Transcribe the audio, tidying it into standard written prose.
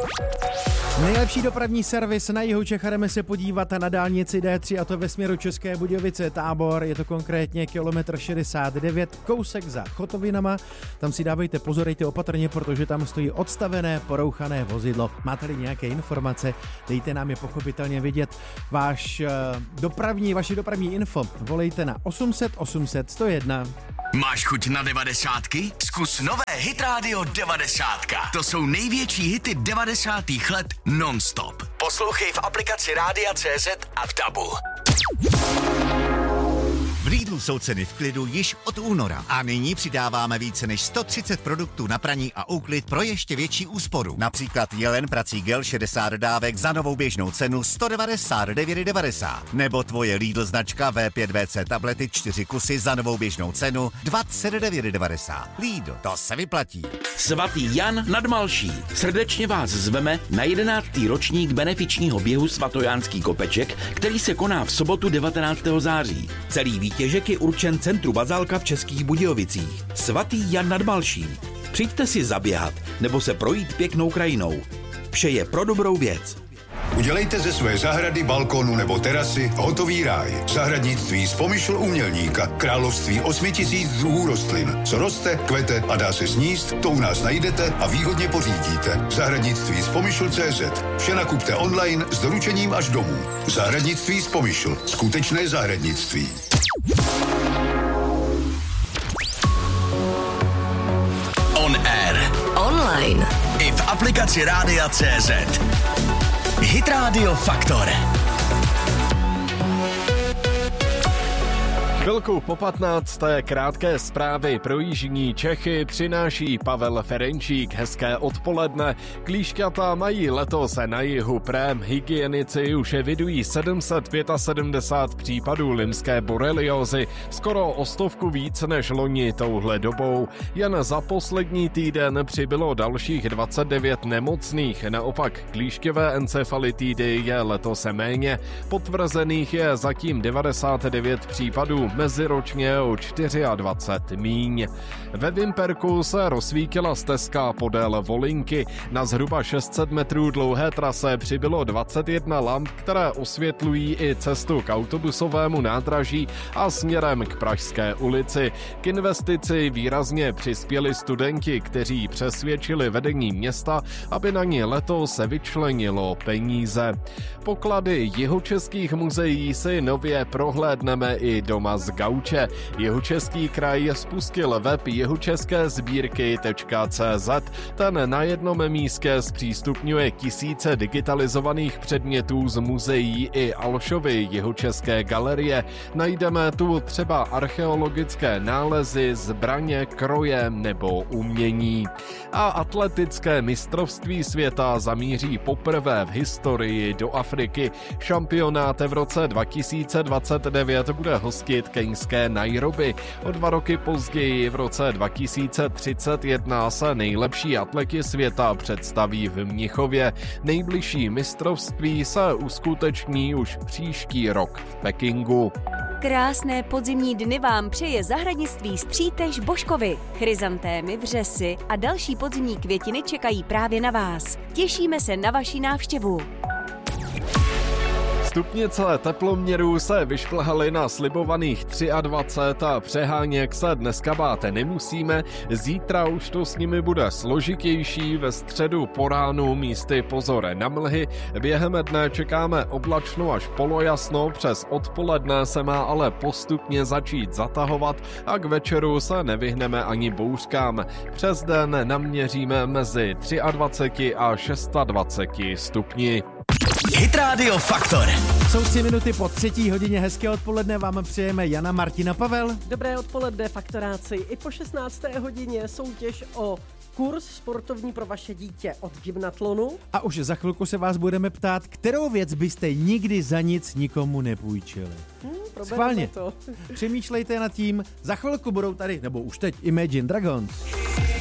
Nejlepší dopravní servis na jihu Čech, jdeme se podívat na dálnici D3, a to ve směru České Budějovice Tábor. Je to konkrétně kilometr 69, kousek za Chotovinama. Tam si dávejte pozor, dejte opatrně, protože tam stojí odstavené, porouchané vozidlo. Máte-li nějaké informace, dejte nám je pochopitelně vidět. Vaše dopravní info volejte na 800 800 101. Máš chuť na 90? Zkus nové Hit Radio 90. To jsou největší hity 90. let non-stop. Poslouchej v aplikaci Rádia.cz a v tabu. V Lidlu jsou ceny v klidu již od února a nyní přidáváme více než 130 produktů na praní a úklid pro ještě větší úsporu. Například Jelen prací gel 60 dávek za novou běžnou cenu 199,90. Nebo tvoje Lidl značka V5VC tablety 4 kusy za novou běžnou cenu 29,90. Lidl, to se vyplatí. Svatý Jan nad Malší. Srdečně vás zveme na 11. ročník benefičního běhu Svatojánský kopeček, který se koná v sobotu 19. září. Celý výtěžek je určen centru Bazálka v Českých Budějovicích. Svatý Jan nad Malším. Přijďte si zaběhat nebo se projít pěknou krajinou. Vše je pro dobrou věc. Udělejte ze své zahrady, balkónu nebo terasy hotový ráj. Zahradnictví z Pomyšl umělníka. Království 8000 druhů rostlin. Co roste, kvete a dá se sníst, to u nás najdete a výhodně pořídíte. Zahradnictví z Pomyšl.cz. Vše nakupte online s doručením až domů. Zahradnictví z Pomyšl. Skutečné zahradnictví. On air. Online. I v aplikaci Rádia.cz. Hit Radio Faktor. Chvilku po 15. krátké zprávy pro jižní Čechy přináší Pavel Ferenčík. Hezké odpoledne. Klíšťata mají letos na jihu prém. Hygienici už evidují 775 případů limské boreliózy, skoro o 100 víc než loni touhle dobou. Jen za poslední týden přibylo dalších 29 nemocných. Naopak klíšťové encefalitidy je letos méně. Potvrzených je zatím 99 případů, meziročně o 24 míň. Ve Vimperku se rozsvítila stezka podél Volinky. Na zhruba 600 metrů dlouhé trase přibylo 21 lamp, které osvětlují i cestu k autobusovému nádraží a směrem k Pražské ulici. K investici výrazně přispěli studenti, kteří přesvědčili vedení města, aby na ně letos se vyčlenilo peníze. Poklady jihočeských muzeí si nově prohlédneme i doma z gauče. Jihočeský kraj spustil web jihočeské sbírky.cz. Ten na jednom místě zpřístupňuje tisíce digitalizovaných předmětů z muzeí i Alšovy jihočeské galerie. Najdeme tu třeba archeologické nálezy, zbraně, kroje nebo umění. A atletické mistrovství světa zamíří poprvé v historii do Afriky. Šampionát v roce 2029 bude hostit keňské Nairobi. O 2 roky později v roce 2031 se nejlepší atleti světa představí v Mnichově. Nejbližší mistrovství se uskuteční už příští rok v Pekingu. Krásné podzimní dny vám přeje zahradnictví Střítež Božkovi. Chryzantémy, vřesy a další podzimní květiny čekají právě na vás. Těšíme se na vaši návštěvu. Stupnice teploměrů se vyšplhaly na slibovaných 23 a přeháněk se dneska bát nemusíme. Zítra už to s nimi bude složitější, ve středu po ránu místy pozor na mlhy. Během dne čekáme oblačno až polojasno, přes odpoledne se má ale postupně začít zatahovat a k večeru se nevyhneme ani bouřkám. Přes den naměříme mezi 23 a 26 stupni. Hit Radio Faktor. Jsou 3 minuty po 3. hodině. Hezké odpoledne vám přejeme Jana, Martina, Pavel. Dobré odpoledne, faktoráci. I po 16. hodině soutěž o kurz sportovní pro vaše dítě od Gymnatlonu. A už za chvilku se vás budeme ptát, kterou věc byste nikdy za nic nikomu nepůjčili. Schválně. To. Přemýšlejte nad tím. Za chvilku budou tady, nebo už teď, Imagine Dragons.